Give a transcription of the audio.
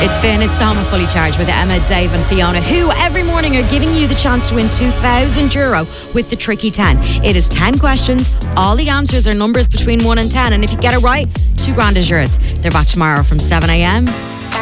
It's Finn, it's the Home of Fully Charged with Emma, Dave and Fiona, who every morning are giving you the chance to win €2,000 with the Tricky 10. It is 10 questions. All the answers are numbers between 1 and 10. And if you get it right, $2,000 is yours. They're back tomorrow from 7 a.m.